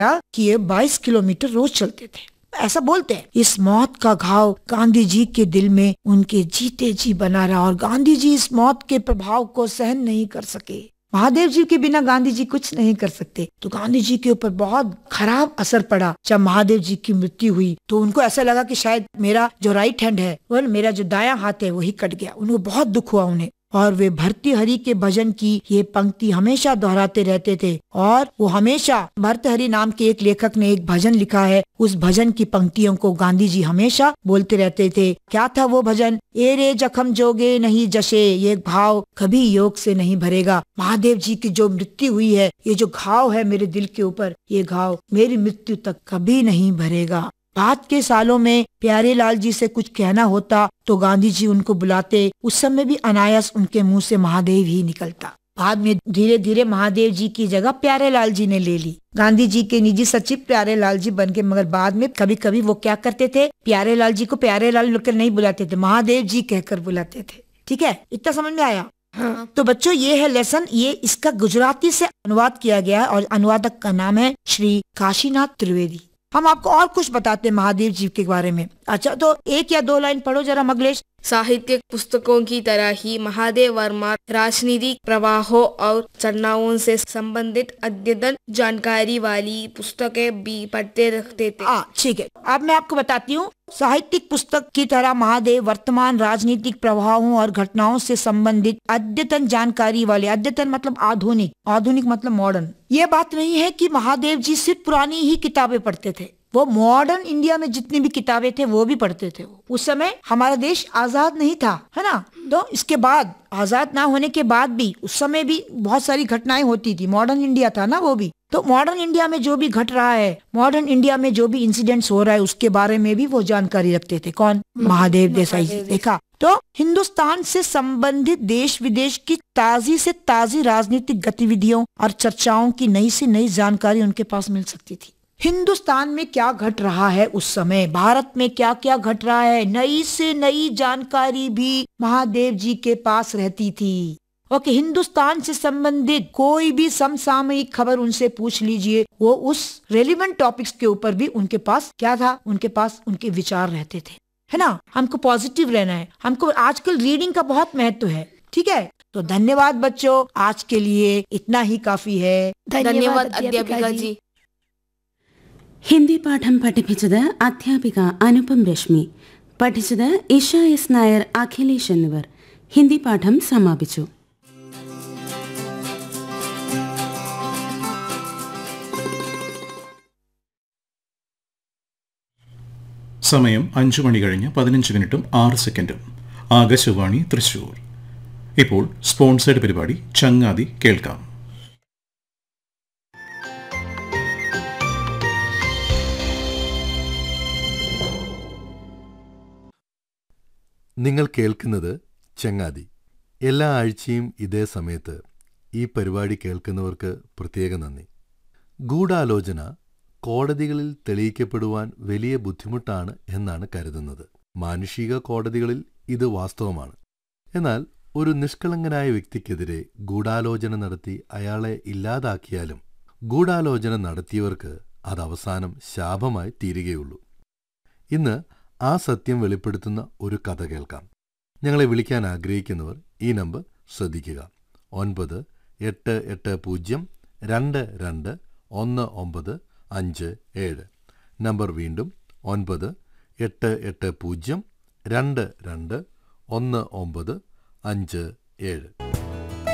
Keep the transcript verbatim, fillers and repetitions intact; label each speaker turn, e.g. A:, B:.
A: कि ये बाईस किलोमीटर रोज चलते थे। ऐसा बोलते हैं। इस मौत का घाव गांधी जी के दिल में उनके जीते जी बना रहा और गांधी जी इस मौत के प्रभाव को सहन नहीं कर सके। महादेव जी के बिना गांधी जी कुछ नहीं कर सकते। तो गांधी जी के ऊपर बहुत खराब असर पड़ा। जब महादेव जी की मृत्यु हुई तो उनको ऐसा लगा कि शायद मेरा जो राइट हैंड है और मेरा जो दायां हाथ है वही कट गया। उनको बहुत दुख हुआ उन्हें, और वे भर्तृहरि के भजन की ये पंक्ति हमेशा दोहराते रहते थे। और वो हमेशा, भर्तृहरि नाम के एक लेखक ने एक भजन लिखा है, उस भजन की पंक्तियों को गांधी जी हमेशा बोलते रहते थे। क्या था वो भजन? ए रे जखम जोगे नहीं जशे, ये भाव कभी योग से नहीं भरेगा। महादेव जी की जो मृत्यु हुई है, ये जो घाव है मेरे दिल के ऊपर, ये घाव मेरी मृत्यु तक कभी नहीं भरेगा। बाद के सालों में प्यारे लाल जी से कुछ कहना होता तो गांधी जी उनको बुलाते। उस समय भी अनायास उनके मुंह से महादेव ही निकलता। बाद में धीरे धीरे महादेव जी की जगह प्यारे लाल जी ने ले ली। गांधी जी के निजी सचिव प्यारे लाल जी बन के, मगर बाद में कभी कभी वो क्या करते थे, प्यारे लाल जी को प्यारे लाल लोग नहीं बुलाते थे, महादेव जी कहकर बुलाते थे। ठीक है, इतना समझ में आया? हाँ। तो बच्चों ये है लेसन, ये इसका गुजराती से अनुवाद किया गया और अनुवादक का नाम है श्री काशीनाथ त्रिवेदी। हम आपको और कुछ बताते हैं महादेव जी के बारे में। अच्छा, तो एक या दो लाइन पढ़ो जरा मंगलेश।
B: साहित्यिक पुस्तकों की तरह ही महादेव वर्मा राजनीतिक प्रवाहों और चर्चाओं से संबंधित अद्यतन जानकारी वाली पुस्तकें भी पढ़ते रखते थे।
A: हाँ ठीक है, अब मैं आपको बताती हूँ। साहित्यिक पुस्तक की तरह महादेव वर्तमान राजनीतिक प्रभावों और घटनाओं से संबंधित अद्यतन जानकारी वाले, अद्यतन मतलब आधुनिक, आधुनिक मतलब मॉडर्न। ये बात नहीं है कि महादेव जी सिर्फ पुरानी ही किताबें पढ़ते थे, वो मॉडर्न इंडिया में जितनी भी किताबें थे वो भी पढ़ते थे। उस समय हमारा देश आजाद नहीं था, है ना? तो इसके बाद, आजाद ना होने के बाद भी उस समय भी बहुत सारी घटनाएं होती थी। मॉडर्न इंडिया था ना वो भी। तो मॉडर्न इंडिया में जो भी घट रहा है, मॉडर्न इंडिया में जो भी इंसिडेंट्स हो रहा है, उसके बारे में भी वो जानकारी रखते थे। कौन? महादेव देसाई जी। देखा, तो हिंदुस्तान से संबंधित देश विदेश की ताजी से ताजी राजनीतिक गतिविधियों और चर्चाओं की नई से नई जानकारी उनके पास मिल सकती थी। हिंदुस्तान में क्या घट रहा है उस समय, भारत में क्या क्या घट रहा है, नई से नई जानकारी भी महादेव जी के पास रहती थी। ओके, हिंदुस्तान से संबंधित कोई भी समसामयिक खबर उनसे पूछ लीजिए, वो उस रेलिवेंट टॉपिक्स के ऊपर भी उनके पास क्या था, उनके पास उनके विचार रहते थे, है ना? हमको पॉजिटिव रहना है। हमको आजकल रीडिंग का बहुत महत्व है। ठीक है, तो धन्यवाद बच्चों, आज के लिए इतना ही काफी है।
B: धन्यवाद अध्यापिका जी।
C: ഹിന്ദി പാഠം പഠിപ്പിച്ചത് അധ്യാപിക അനുപം രശ്മി, പഠിച്ചത് ഇഷ എസ് നായർ, അഖിലേഷ് എന്നിവർ. ഹിന്ദി പാഠം സമാപിച്ചു.
D: സമയം അഞ്ചു മണി കഴിഞ്ഞ് പതിനഞ്ച് മിനിറ്റും ആറ് സെക്കൻഡും. ആകാശവാണി തൃശൂർ. ഇപ്പോൾ സ്പോൺസേഡ് പരിപാടി ചങ്ങാതി കേൾക്കാം.
E: നിങ്ങൾ കേൾക്കുന്നത് ചങ്ങാതി. എല്ലാ ആഴ്ചയും ഇതേ സമയത്ത് ഈ പരിപാടി കേൾക്കുന്നവർക്ക് പ്രത്യേക നന്ദി. ഗൂഢാലോചന കോടതികളിൽ തെളിയിക്കപ്പെടുവാൻ വലിയ ബുദ്ധിമുട്ടാണ് എന്നാണ് കരുതുന്നത്. മാനുഷിക കോടതികളിൽ ഇത് വാസ്തവമാണ്. എന്നാൽ ഒരു നിഷ്കളങ്കനായ വ്യക്തിക്കെതിരെ ഗൂഢാലോചന നടത്തി അയാളെ ഇല്ലാതാക്കിയാലും ഗൂഢാലോചന നടത്തിയവർക്ക് അത് അവസാനം ശാപമായി തീരുകയുള്ളൂ. ഇന്ന് ആ സത്യം വെളിപ്പെടുത്തുന്ന ഒരു കഥ കേൾക്കാം. ഞങ്ങളെ വിളിക്കാൻ ആഗ്രഹിക്കുന്നവർ ഈ നമ്പർ ശ്രദ്ധിക്കുക: ഒൻപത് എട്ട് എട്ട് പൂജ്യം രണ്ട് രണ്ട് ഒന്ന് ഒമ്പത് അഞ്ച് ഏഴ്. നമ്പർ വീണ്ടും ഒൻപത് എട്ട് എട്ട് പൂജ്യം രണ്ട് രണ്ട് ഒന്ന് ഒമ്പത് അഞ്ച് ഏഴ്.